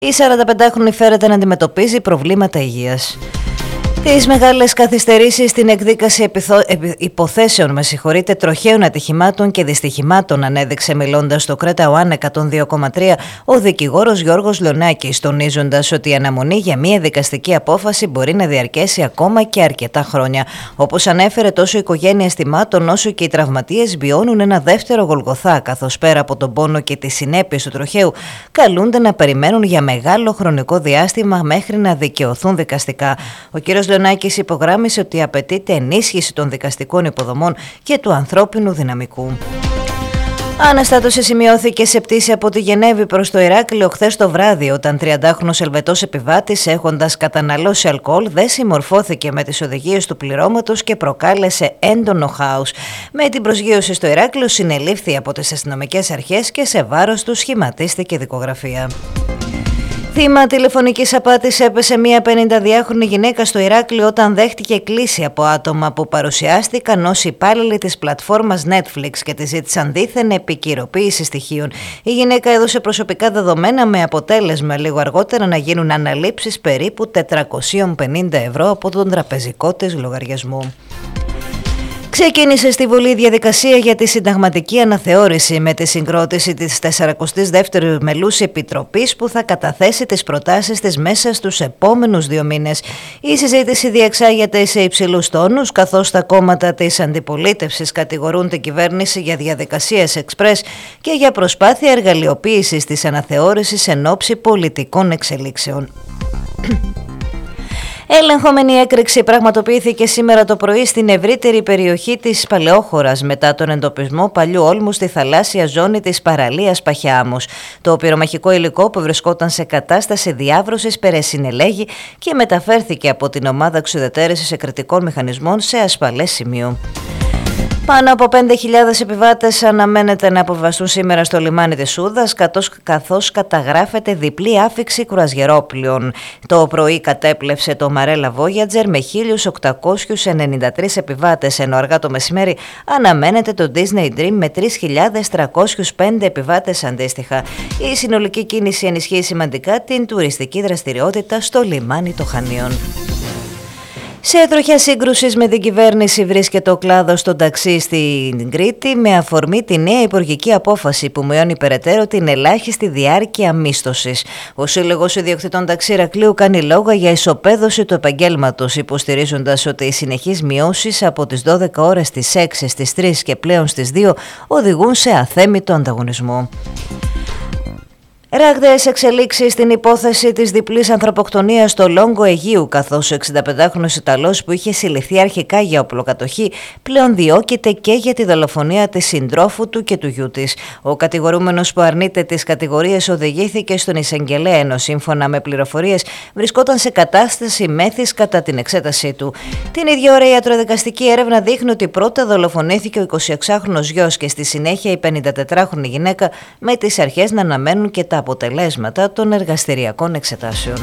Η 45χρονη φέρεται να αντιμετωπίζει προβλήματα υγείας. Τις μεγάλες καθυστερήσεις στην εκδίκαση υποθέσεων τροχαίων ατυχημάτων και δυστυχημάτων ανέδειξε μιλώντας στο Κρέτα One 102,3 ο δικηγόρος Γιώργος Λεωνάκης, τονίζοντας ότι η αναμονή για μια δικαστική απόφαση μπορεί να διαρκέσει ακόμα και αρκετά χρόνια. Όπως ανέφερε, τόσο η οικογένεια θυμάτων όσο και οι τραυματίες βιώνουν ένα δεύτερο Γολγοθά, καθώς πέρα από τον πόνο και τις συνέπειες του τροχαίου καλούνται να περιμένουν για μεγάλο χρονικό διάστημα μέχρι να δικαιωθούν δικαστικά. Ο κ. Λεωνάκης υπογράμμισε ότι απαιτείται ενίσχυση των δικαστικών υποδομών και του ανθρώπινου δυναμικού. Αναστάτωση σημειώθηκε σε πτήση από τη Γενέβη προς το Ηράκλειο χθες το βράδυ, όταν 30χρονος Ελβετός επιβάτης, έχοντας καταναλώσει αλκοόλ, δεν συμμορφώθηκε με τις οδηγίες του πληρώματος και προκάλεσε έντονο χάος. Με την προσγείωση στο Ηράκλειο συνελήφθη από τις αστυνομικές αρχές και σε βάρος του σχηματίστηκε δικογραφία. Θύμα τηλεφωνικής απάτης έπεσε μια 52χρονη γυναίκα στο Ηράκλειο όταν δέχτηκε κλήση από άτομα που παρουσιάστηκαν ως υπάλληλοι της πλατφόρμας Netflix και τη ζήτησαν δήθεν επικυροποίηση στοιχείων. Η γυναίκα έδωσε προσωπικά δεδομένα με αποτέλεσμα λίγο αργότερα να γίνουν αναλήψεις περίπου 450 ευρώ από τον τραπεζικό της λογαριασμό. Ξεκίνησε στη Βουλή διαδικασία για τη συνταγματική αναθεώρηση με τη συγκρότηση της 42ης μελούς επιτροπής που θα καταθέσει τις προτάσεις της μέσα στους επόμενους 2 μήνες. Η συζήτηση διεξάγεται σε υψηλούς τόνους, καθώς τα κόμματα της αντιπολίτευσης κατηγορούν την κυβέρνηση για διαδικασίες εξπρές και για προσπάθεια εργαλειοποίησης της αναθεώρησης εν ώψη πολιτικών εξελίξεων. Ελεγχόμενη έκρηξη πραγματοποιήθηκε σήμερα το πρωί στην ευρύτερη περιοχή της Παλαιόχωρας μετά τον εντοπισμό παλιού όλμου στη θαλάσσια ζώνη της παραλίας Παχιάμους. Το πυρομαχικό υλικό που βρισκόταν σε κατάσταση διάβρωσης περαισυνελέγη και μεταφέρθηκε από την ομάδα εξουδετερήσης εκρητικών μηχανισμών σε ασφαλές σημείο. Πάνω από 5.000 επιβάτες αναμένεται να αποβιβαστούν σήμερα στο λιμάνι της Σούδας, καθώς καταγράφεται διπλή άφιξη κρουαζιερόπλοιων. Το πρωί κατέπλευσε το Marella Voyager με 1.893 επιβάτες, ενώ αργά το μεσημέρι αναμένεται το Disney Dream με 3.305 επιβάτες αντίστοιχα. Η συνολική κίνηση ενισχύει σημαντικά την τουριστική δραστηριότητα στο λιμάνι των Χανίων. Σε τροχιά σύγκρουσης με την κυβέρνηση βρίσκεται ο κλάδος των ταξί στην Κρήτη με αφορμή τη νέα υπουργική απόφαση που μειώνει περαιτέρω την ελάχιστη διάρκεια μίσθωσης. Ο Σύλλογος Ιδιοκτητών Ταξί Ηρακλείου κάνει λόγο για ισοπαίδωση του επαγγέλματος, υποστηρίζοντας ότι οι συνεχείς μειώσεις από τις 12 ώρες στις 6, στις 3 και πλέον στις 2 οδηγούν σε αθέμητο ανταγωνισμό. Ράγδαίες εξελίξεις στην υπόθεση της διπλής ανθρωποκτονίας στο Λόγκο Αιγείου, καθώς ο 65χρονος Ιταλός που είχε συλληφθεί αρχικά για οπλοκατοχή πλέον διώκεται και για τη δολοφονία της συντρόφου του και του γιού της. Ο κατηγορούμενος που αρνείται τις κατηγορίες οδηγήθηκε στον εισαγγελέα, ενώ σύμφωνα με πληροφορίες βρισκόταν σε κατάσταση μέθης κατά την εξέτασή του. Την ίδια ώρα η ιατροδικαστική έρευνα δείχνει ότι πρώτα δολοφονήθηκε ο 26χρονος γιος και στη συνέχεια η 54χρονη γυναίκα, με τις αρχές να αναμένουν και τα αποτελέσματα των εργαστηριακών εξετάσεων.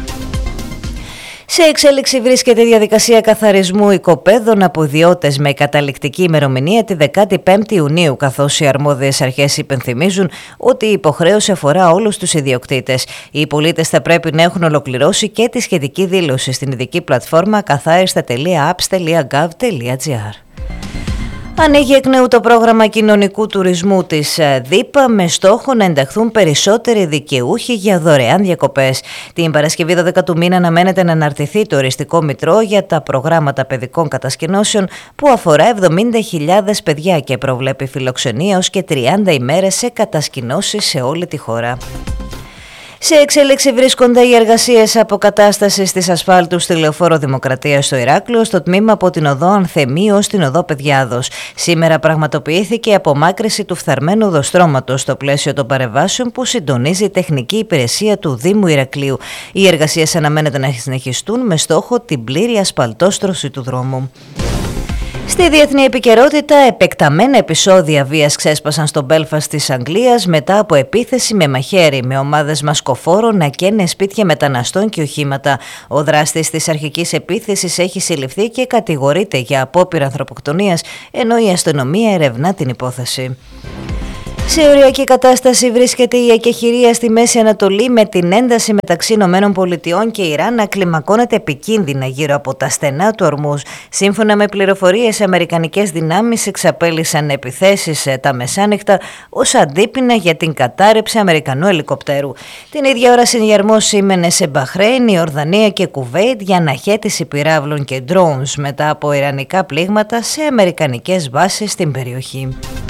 Σε εξέλιξη βρίσκεται η διαδικασία καθαρισμού οικοπαίδων από ιδιώτες με καταληκτική ημερομηνία τη 15η Ιουνίου, καθώς οι αρμόδιες αρχές υπενθυμίζουν ότι η υποχρέωση αφορά όλους τους ιδιοκτήτες. Οι πολίτες θα πρέπει να έχουν ολοκληρώσει και τη σχετική δήλωση στην ειδική πλατφόρμα καθάριστα.apps.gov.gr. Ανοίγει εκ νέου το πρόγραμμα κοινωνικού τουρισμού της ΔΥΠΑ με στόχο να ενταχθούν περισσότεροι δικαιούχοι για δωρεάν διακοπές. Την Παρασκευή 12 του μήνα αναμένεται να αναρτηθεί το οριστικό μητρό για τα προγράμματα παιδικών κατασκηνώσεων που αφορά 70.000 παιδιά και προβλέπει φιλοξενία ως και 30 ημέρες σε κατασκηνώσεις σε όλη τη χώρα. Σε εξέλιξη βρίσκονται οι εργασίες αποκατάστασης της ασφάλτου στη Λεωφόρο Δημοκρατίας στο Ηράκλειο, στο τμήμα από την οδό Ανθεμίου ως την οδό Παιδιάδος. Σήμερα πραγματοποιήθηκε η απομάκρυνση του φθαρμένου οδοστρώματος στο πλαίσιο των παρεμβάσεων που συντονίζει η τεχνική υπηρεσία του Δήμου Ηρακλείου. Οι εργασίες αναμένεται να συνεχιστούν με στόχο την πλήρη ασφαλτόστρωση του δρόμου. Στη διεθνή επικαιρότητα, επεκταμένα επεισόδια βίας ξέσπασαν στο Μπέλφαστ της Αγγλίας μετά από επίθεση με μαχαίρι, με ομάδες μασκοφόρων να καίνε σπίτια μεταναστών και οχήματα. Ο δράστης της αρχικής επίθεσης έχει συλληφθεί και κατηγορείται για απόπειρα ανθρωποκτονίας, ενώ η αστυνομία ερευνά την υπόθεση. Σε οριακή κατάσταση βρίσκεται η εκεχηρία στη Μέση Ανατολή, με την ένταση μεταξύ ΗΠΑ και Ιράν να κλιμακώνεται επικίνδυνα γύρω από τα στενά του Ορμούζ. Σύμφωνα με πληροφορίες, αμερικανικές δυνάμεις εξαπέλυσαν επιθέσεις τα μεσάνυχτα ως αντίπεινα για την κατάρρευση αμερικανού ελικοπτέρου. Την ίδια ώρα συνηγερμός σήμαινε σε Μπαχρέιν, Ιορδανία και Κουβέιτ για αναχέτηση πυράβλων και drones μετά από ιρανικά πλήγματα σε αμερικανικές βάσεις στην περιοχή.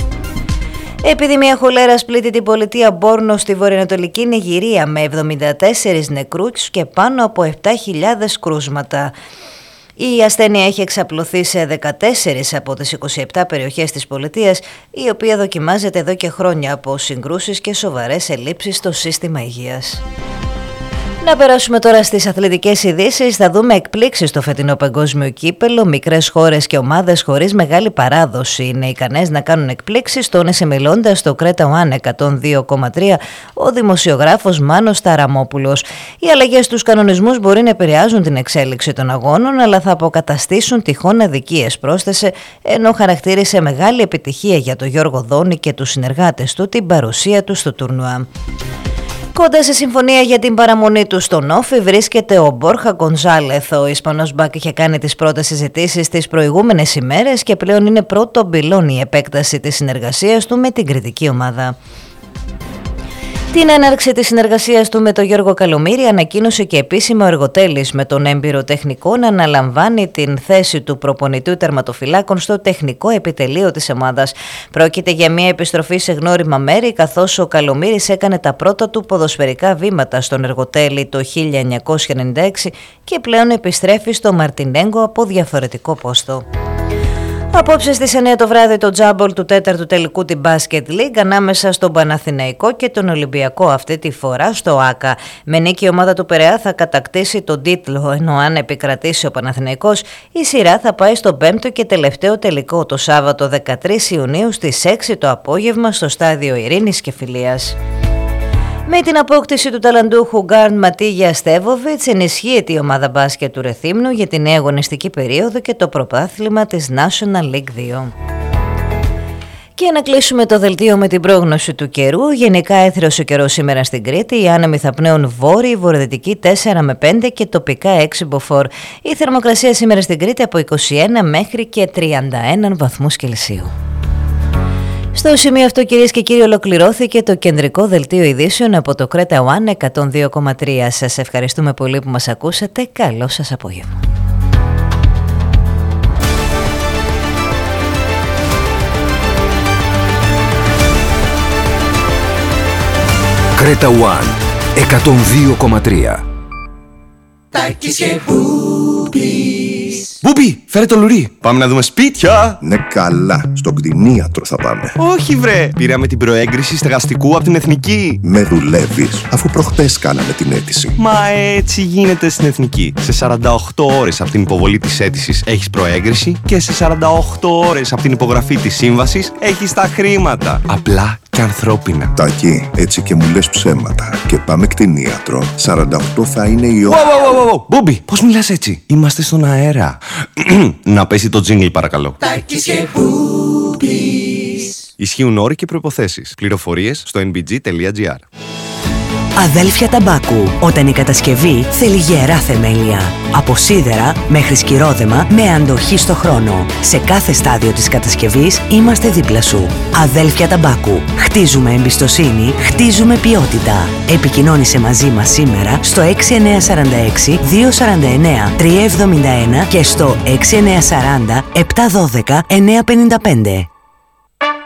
Επιδημία χολέρας πλήττει την πολιτεία Μπόρνο στη βορειοανατολική Νιγηρία με 74 νεκρούς και πάνω από 7.000 κρούσματα. Η ασθένεια έχει εξαπλωθεί σε 14 από τις 27 περιοχές της πολιτείας, η οποία δοκιμάζεται εδώ και χρόνια από συγκρούσεις και σοβαρές ελλείψεις στο σύστημα υγείας. Να περάσουμε τώρα στις αθλητικές ειδήσεις. Θα δούμε εκπλήξεις στο φετινό παγκόσμιο κύπελο. Μικρές χώρες και ομάδες χωρίς μεγάλη παράδοση είναι ικανές να κάνουν εκπλήξεις, τόνισε μιλώντας στο Κρέτα One 102,3 ο δημοσιογράφος Μάνος Ταραμόπουλος. Οι αλλαγές στους κανονισμούς μπορεί να επηρεάζουν την εξέλιξη των αγώνων, αλλά θα αποκαταστήσουν τυχόν αδικίες, πρόσθεσε, ενώ χαρακτήρισε μεγάλη επιτυχία για τον Γιώργο Δόνη και τους συνεργάτες του την παρουσία του στο τουρνουά. Κοντά σε συμφωνία για την παραμονή του στον Όφι βρίσκεται ο Μπόρχα Γκονζάλεθ. Ο Ισπανός μπακ είχε κάνει τις πρώτες συζητήσεις τις προηγούμενες ημέρες και πλέον είναι πρώτο μπυλόν η επέκταση της συνεργασίας του με την κριτική ομάδα. Την έναρξη της συνεργασίας του με τον Γιώργο Καλομήρη ανακοίνωσε και επίσημα ο Εργοτέλης, με τον έμπειρο τεχνικό να αναλαμβάνει την θέση του προπονητού τερματοφυλάκων στο τεχνικό επιτελείο της ομάδας. Πρόκειται για μια επιστροφή σε γνώριμα μέρη, καθώς ο Καλομήρης έκανε τα πρώτα του ποδοσφαιρικά βήματα στον Εργοτέλη το 1996 και πλέον επιστρέφει στο Μαρτινέγκο από διαφορετικό πόστο. Απόψε στις 9 το βράδυ το τζάμπολ του 4ου τελικού την Basket League ανάμεσα στον Παναθηναϊκό και τον Ολυμπιακό, αυτή τη φορά στο ΆΚΑ. Με νίκη η ομάδα του Πειραιά θα κατακτήσει τον τίτλο, ενώ αν επικρατήσει ο Παναθηναϊκός η σειρά θα πάει στο 5ο και τελευταίο τελικό το Σάββατο 13 Ιουνίου στις 6 το απόγευμα στο στάδιο Ειρήνης και Φιλίας. Με την απόκτηση του ταλαντούχου γκάρντ Ματίγια Στέβοβιτς ενισχύεται η ομάδα μπάσκετ του Ρεθύμνου για την νέα αγωνιστική περίοδο και το πρωτάθλημα της National League 2. Και να κλείσουμε το δελτίο με την πρόγνωση του καιρού. Γενικά έθριος ο καιρός σήμερα στην Κρήτη. Οι άνεμοι θα πνέουν βόρειοι, βορειοδυτικοί 4 με 5 και τοπικά 6 μποφόρ. Η θερμοκρασία σήμερα στην Κρήτη από 21 μέχρι και 31 βαθμούς Κελσίου. Στο σημείο αυτό, κυρίες και κύριοι, ολοκληρώθηκε το κεντρικό δελτίο ειδήσεων από το Κρέτα One 102,3. Σας ευχαριστούμε πολύ που μας ακούσατε. Καλό σας απόγευμα. Κρέτα One 102,3. Τάκης και Μπούπης. Μπούπη, φέρε το λουρί. Πάμε να δούμε σπίτια. Ναι, καλά. Στον κτηνίατρο θα πάμε. Όχι, βρε. Πήραμε την προέγκριση στεγαστικού από την Εθνική. Με δουλεύεις, αφού προχτές κάναμε την αίτηση. Μα έτσι γίνεται στην Εθνική. Σε 48 ώρες από την υποβολή της αίτησης έχεις προέγκριση και σε 48 ώρες από την υπογραφή της σύμβασης έχεις τα χρήματα. Απλά και ανθρώπινα. Τάκη, έτσι και μου λες ψέματα. Και πάμε κτηνίατρο. 48 θα είναι η ώρα. Μπόμπι, πώς μιλάς έτσι? Είμαστε στον αέρα. Να πέσει το τζίνγκλ, παρακαλώ. Τάκης και Μπούπης. Ισχύουν όροι και προϋποθέσεις. Πληροφορίες στο nbg.gr. Αδέλφια Ταμπάκου. Όταν η κατασκευή θέλει γερά θεμέλια. Από σίδερα μέχρι σκυρόδεμα με αντοχή στο χρόνο. Σε κάθε στάδιο της κατασκευής είμαστε δίπλα σου. Αδέλφια Ταμπάκου. Χτίζουμε εμπιστοσύνη, χτίζουμε ποιότητα. Επικοινώνησε μαζί μας σήμερα στο 6946 249 371 και στο 6940 712 955.